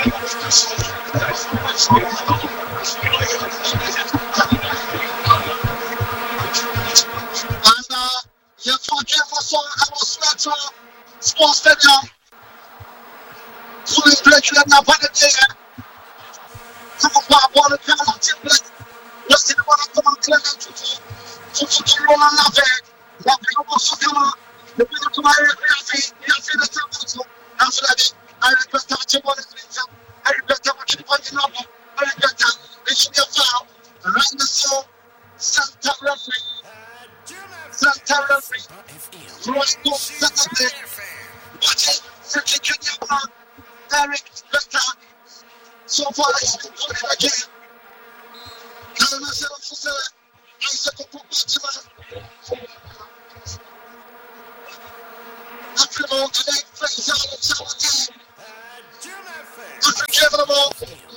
you're talking for so I was sweater sports stadium. Fully regular now, but again, some of our ball can active play. Just in the one come and clear to roll on that bed. That people also come on. The people to my referee, you see the temple. After that, I request that you want to I regret that much pointing up. I regret that it should be a foul. Right the soul, center referee. Center referee. Right go Saturday. Watch it. Freaking Kenya. Eric Becker. So far, he's been doing it again. Now, myself, I said to put back to my. After the ball, today, plays out of Saturday. Unforgivable.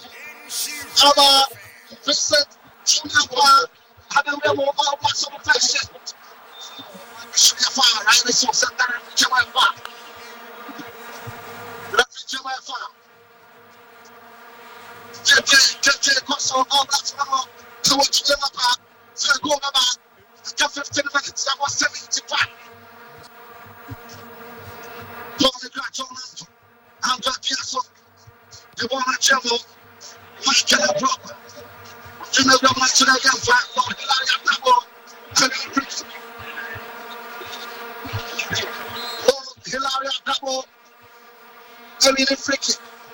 Vincent Chunapa. Having them all much of a question. Should be a foul, right? They saw Santana Jamal foul. Referee Jamal foul. JJ comes on all that now. So what you them up? So go about after 15 minutes. That was 75. Tommy Gratton, Andrew Piazza. The one at Jumbo, Michael Brock. General Master again, Lord Hilaria Dabo, Lord Hilaria Dabo, Ellie Freaky.